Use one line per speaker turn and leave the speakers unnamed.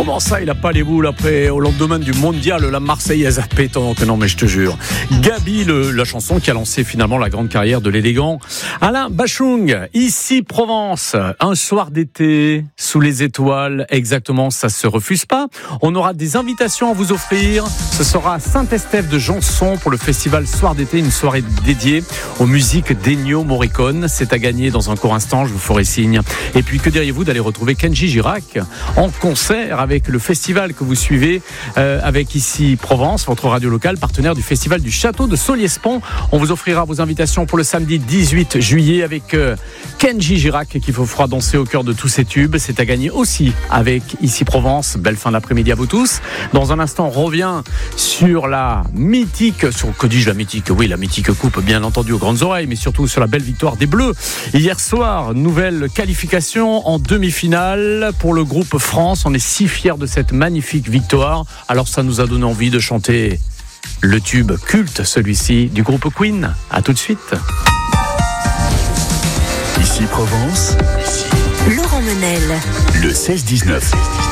Comment ça, il a pas les boules après, au lendemain du mondial, la Marseillaise à pétanque? Non, mais je te jure. Gabi, la chanson qui a lancé finalement la grande carrière de l'élégant Alain Bachung. Ici Provence, un soir d'été, sous les étoiles, exactement, ça se refuse pas. On aura des invitations à vous offrir. Ce sera à Saint-Estèphe de Janson pour le festival Soir d'été, une soirée dédiée aux musiques d'Ennio Morricone. C'est à gagner dans un court instant, je vous ferai signe. Et puis, que diriez-vous d'aller retrouver Kenji Girac en concert avec le festival que vous suivez avec Ici Provence, votre radio locale, partenaire du festival du Château de Solliès-Pont. On vous offrira vos invitations pour le samedi 18 juillet avec Kenji Girac qui vous fera danser au cœur de tous ces tubes. C'est à gagner aussi avec Ici Provence. Belle fin d'après-midi à vous tous. Dans un instant, on revient sur la mythique, que dis-je la mythique? Oui, la mythique coupe, bien entendu, aux grandes oreilles, mais surtout sur la belle victoire des Bleus. Hier soir, nouvelle qualification en demi-finale pour le groupe France. On est si fiers de cette magnifique victoire. Alors ça nous a donné envie de chanter le tube culte, celui-ci, du groupe Queen. À tout de suite.
Ici Provence,
Laurent Menel,
le 16-19.